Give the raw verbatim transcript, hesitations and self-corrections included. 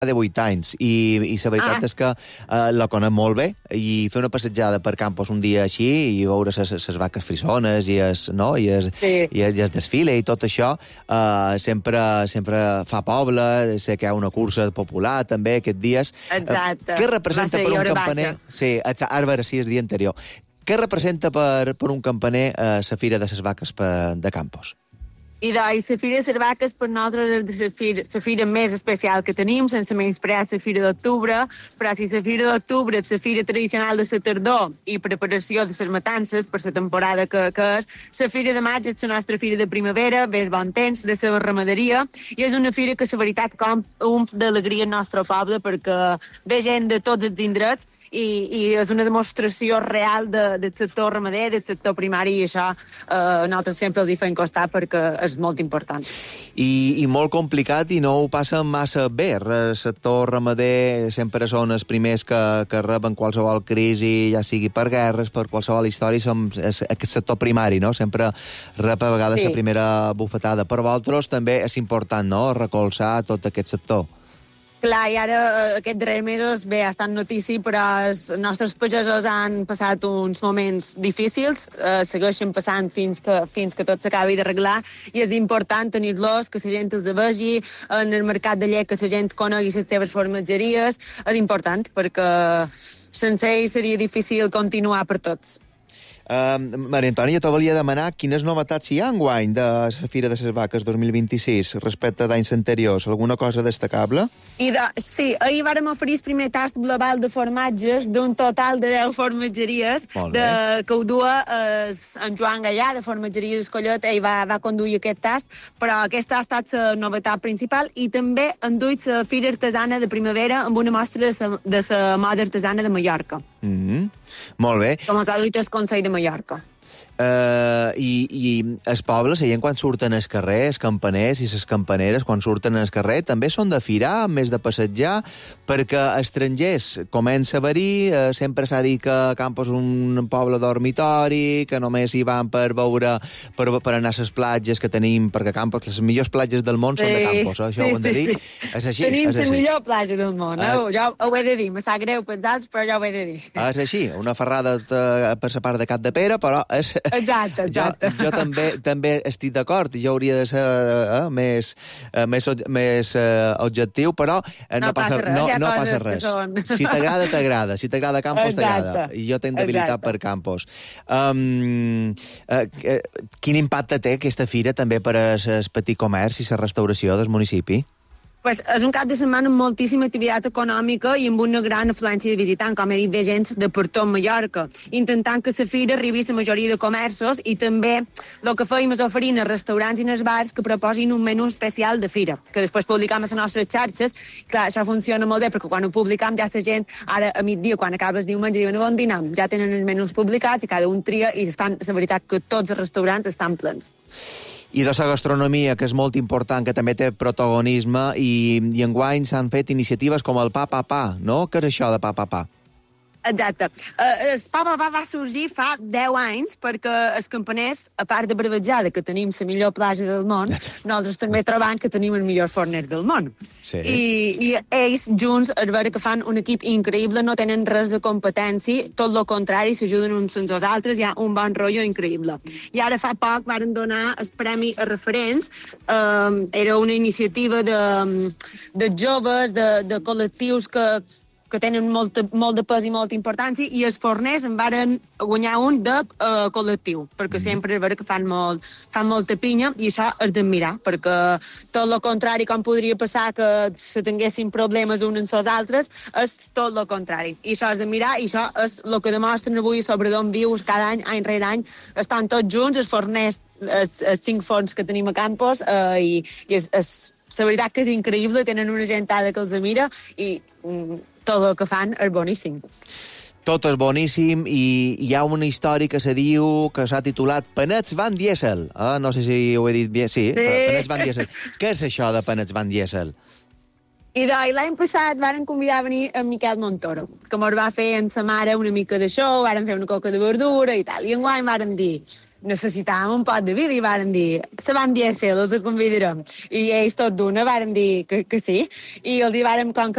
de vuit anys, i, i la veritat Ah. és que eh, la conec molt bé, i fer una passejada per Campos un dia així, i veure les vaques frisones, i es, no? I, es, Sí. i, es, i es desfile, i tot això, eh, sempre, sempre fa poble, sé que hi ha una cursa popular, també, aquests dies. Exacte. Eh, què representa Va ser per un hora campaner... baixa. Sí, exacte, ara veure, sí, el dia anterior. Què representa per, per un campaner eh, la Fira de les Vaques per, de Campos? I doncs, la Fira de les Vaques per nosaltres és la fira, la fira més especial que tenim, sense menysprear la Fira d'Octubre, però si la Fira d'Octubre és la fira tradicional de la tardor i preparació de les matances per la temporada que, que és, la Fira de Maig és la nostra fira de primavera, ves bon temps, de la ramaderia, i és una fira que, la veritat, com un d'alegria al nostre poble, perquè ve gent de tots els indrets, i, i és una demostració real de, del sector ramader, del sector primari, i això eh, nosaltres sempre els hi fem costar perquè és molt important. I, i molt complicat, i no ho passen massa bé. El sector ramader sempre són els primers que, que reben qualsevol crisi, ja sigui per guerres, per qualsevol història, som, és aquest sector primari, no? Sempre rep a vegades Sí. la primera bufetada. Per vosaltres també és important, no?, recolzar tot aquest sector. Clar, i ara eh, aquests darrers mesos, bé, ha estat notícia, però els nostres pagesos han passat uns moments difícils, eh, segueixen passant fins que, fins que tot s'acabi d'arreglar, i és important tenir-los, que la gent els vegi, en el mercat de llet, que la gent conegui les seves formatgeries, és important, perquè sense ells seria difícil continuar per tots. Uh, Maria Antònia, jo te volia demanar quines novetats hi ha enguany de la Fira de les Vaques dos mil vint-i-sis respecte d'anys anteriors. Alguna cosa destacable? I de, sí, ahir vàrem oferir el primer tast global de formatges d'un total de deu formatgeries, Molt bé. de, que ho dua eh, en Joan Gallà, de Formatgeries Escollet, ell va, va conduir aquest tast, però aquesta ha estat la novetat principal, i també han duit la Fira Artesana de Primavera amb una mostra de sa, de la moda artesana de Mallorca, Mm -hmm. Molt bé. com els ha duit el Consell de Mallorca. Uh, i, i els pobles, la gent quan surten al carrer, els campaners i les campaneres quan surten al carrer, també són de firar, més de passejar, perquè estrangers comença a haver-hi, uh, sempre s'ha dit que Campos és un poble dormitori, que només hi van per veure, per, per anar a les platges que tenim, perquè Campos, les millors platges del món sí, són de Campos, eh? Això sí, ho hem de dir. Sí, sí. És així, Tenim és la així. millor platja del món, eh? Uh, jo ho he de dir, me sap greu pels altres, però jo ho he de dir. És així, una ferrada uh, per la part de Cap de Pere, però és... Exacte, exacte. Jo, jo també també estic d'acord, jo hauria de ser eh, més, eh, més, més eh, objectiu, però eh, no, No passa, passa res, no, hi ha no coses passa que res. són. Si t'agrada, t'agrada. Si t'agrada Campos, Exacte. t'agrada. I jo tinc debilitat Exacte. per Campos. Um, eh, eh, quin impacte té aquesta fira també per al petit comerç i la restauració del municipi? Pues és un cap de setmana amb moltíssima activitat econòmica i amb una gran afluència de visitants, com he dit, ve gent de per tot Mallorca, intentant que la fira arribi a la majoria de comerços, i també el que fèiem és oferir als restaurants i als bars que proposin un menú especial de fira, que després publicam a les nostres xarxes. Clar, això funciona molt bé, perquè quan ho publicam ja la gent, ara a migdia, quan acabes diumenge, diuen on dinam, ja tenen els menús publicats i cada un tria, i estan, la veritat que tots els restaurants estan plens. I de la gastronomia, que és molt important, que també té protagonisme, i, i enguany s'han fet iniciatives com el Pa Pa Pa, no? Què és això de Pa Pa Pa? Exacte. Uh, el Pa Pa Pa va sorgir fa deu anys perquè els campaners, a part de bravatjada, que tenim la millor platja del món, nosaltres també trobam que tenim els millors forners del món. Sí. I, I ells, junts, es veure que fan un equip increïble, no tenen res de competència, tot el contrari, s'ajuden uns amb els altres, hi ha un bon rotllo increïble. I ara fa poc varen donar el premi a referents, um, era una iniciativa de, de joves, de, de col·lectius que que tenen molt, molt de pes i molta importància, i els forners en varen guanyar un de uh, col·lectiu, perquè mm. sempre és vera que fan, molt, fan molta pinya, i això és d'admirar, perquè tot el contrari, com podria passar que se tinguessin problemes uns amb els altres, és tot el contrari. I això és d'admirar, i això és el que demostren avui sobre d'on vius cada any, any rere any, estan tots junts, els forners, els, els cinc forns que tenim a Campos, uh, i, i és, és, la veritat que és increïble, tenen una gentada que els admira, i mm, tot el que fan és boníssim. Tot és boníssim, i hi ha una història que se diu, que s'ha titulat Panets Van Diesel. Eh? No sé si ho he dit bé. Sí, sí. Panets Van Diesel. Què és això de Panets Van Diesel? I doncs, l'any passat varen convidar a venir en Miquel Montoro, que mos va fer en sa mare una mica de show, varen fer una coca de verdura i tal. I enguany varen dir, necessitàvem un pot de vida, i varen dir, se van dir a ser, els convidarem. I ells tot d'una varen dir que, que sí, i els hi varen, com que